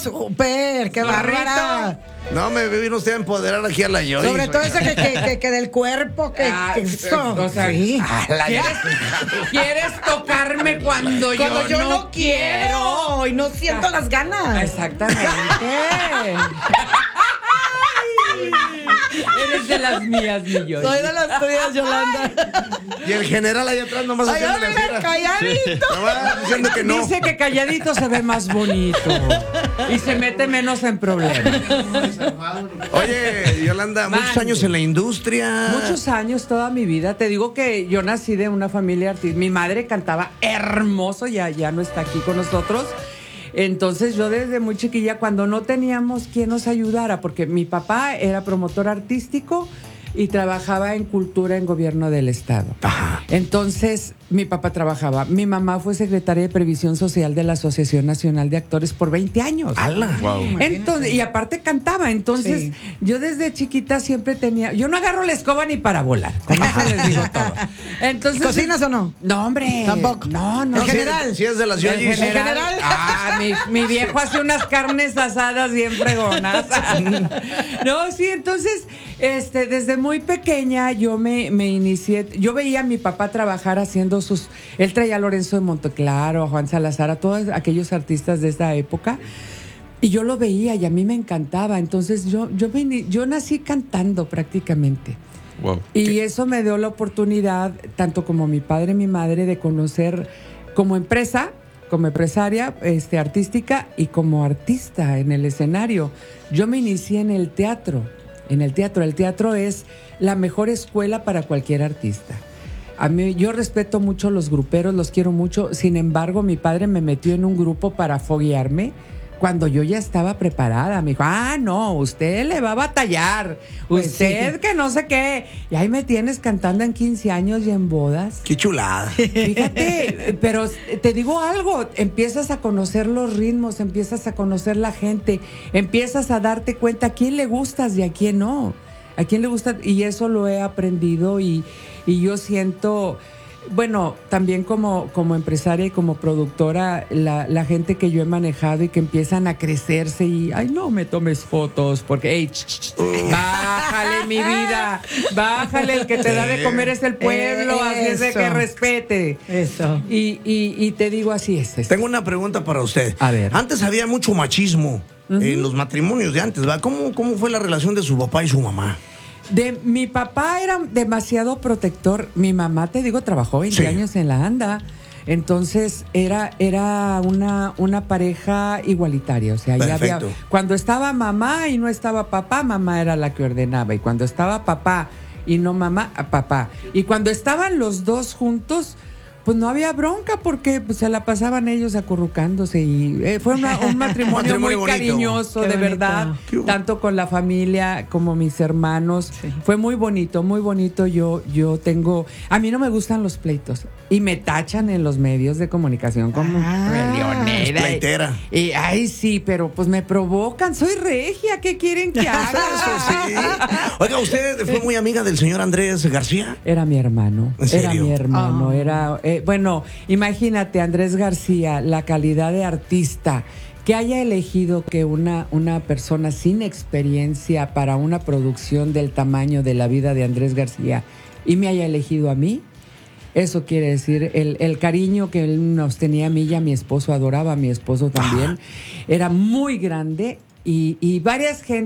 súper, qué bárbara. No, me vino usted a empoderar aquí a la Joy. Sobre todo eso que del cuerpo, que eso. O sea, Sí. ¿Quieres tocarme cuando yo no quiero? y no siento las ganas. Exactamente. Eres de las mías, mi Joy. Soy de las tuyas, Yolanda. Y el general allá atrás nomás Ay, haciéndole así. mira, calladito. Nomás diciendo que no. Dice que calladito se ve más bonito y se mete menos en problemas. Oye, Yolanda, muchos Mande. años en la industria. Muchos años, toda mi vida. Te digo que yo nací de una familia artística. Mi madre cantaba hermoso, ya no está aquí con nosotros. Entonces yo desde muy chiquilla, cuando no teníamos quien nos ayudara, porque mi papá era promotor artístico y trabajaba en cultura en gobierno del estado. Ajá. Entonces mi papá trabajaba. Mi mamá fue secretaria de Previsión Social de la Asociación Nacional de Actores por 20 años. ¡Hala! Wow. Entonces, y aparte cantaba, entonces Sí. yo desde chiquita siempre tenía, yo no agarro la escoba ni para volar, con eso les digo todo. Entonces, ¿Cocinas o no? No, hombre. Tampoco. No. En general. Si es de la ciudad. En general. general. Ah, mi viejo hace unas carnes asadas bien fregonas. No, sí, entonces, desde muy pequeña yo me inicié, yo veía a mi papá trabajar haciendo él traía a Lorenzo de Monteclaro, a Juan Salazar, a todos aquellos artistas de esa época. Y yo lo veía y a mí me encantaba. Entonces yo nací cantando prácticamente. Wow. Y eso me dio la oportunidad, tanto como mi padre y mi madre, de conocer como empresaria artística y como artista en el escenario. Yo me inicié en el teatro. El teatro es la mejor escuela para cualquier artista. A mí, yo respeto mucho los gruperos, los quiero mucho. Sin embargo, mi padre me metió en un grupo para foguearme cuando yo ya estaba preparada. Me dijo, no, usted le va a batallar. Pues usted sí. que no sé qué. Y ahí me tienes cantando en 15 años y en bodas. ¡Qué chulada! Fíjate, pero te digo algo, empiezas a conocer los ritmos, empiezas a conocer la gente, empiezas a darte cuenta a quién le gustas y a quién no. A quién le gusta, y eso lo he aprendido y yo siento, bueno, también como empresaria y como productora, la gente que yo he manejado y que empiezan a crecerse y, ay, no me tomes fotos, porque, hey, bájale mi vida, bájale, el que te da de comer es el pueblo, así es de Eso. que respete. Eso. Y te digo, así es. Tengo una pregunta para usted. A ver. Antes había mucho machismo en los matrimonios de antes, ¿verdad? ¿Cómo fue la relación de su papá y su mamá? Mi papá era demasiado protector. Mi mamá, te digo, trabajó 20 Sí. años en la ANDA. Entonces era una pareja igualitaria. O sea, ya había, Perfecto. cuando estaba mamá y no estaba papá, mamá era la que ordenaba. Y cuando estaba papá y no mamá, papá. Y cuando estaban los dos juntos, pues no había bronca porque pues, se la pasaban ellos acurrucándose y fue un matrimonio muy bonito. cariñoso, Qué de bonito. verdad, Qué bueno. tanto con la familia como mis hermanos. Sí. Fue muy bonito, muy bonito. Yo tengo, a mí no me gustan los pleitos y me tachan en los medios de comunicación como leonera. Pleitera. Y ay, sí, pero pues me provocan, soy regia, ¿qué quieren que haga? Eso sí. Oiga, ¿usted fue muy amiga del señor Andrés García? Era mi hermano. ¿En serio? Era mi hermano. Ah. Era, bueno, imagínate, Andrés García, la calidad de artista, que haya elegido que una persona sin experiencia para una producción del tamaño de la vida de Andrés García y me haya elegido a mí. Eso quiere decir el cariño que él nos tenía a mí y a mi esposo, adoraba a mi esposo también, era muy grande y varias gente.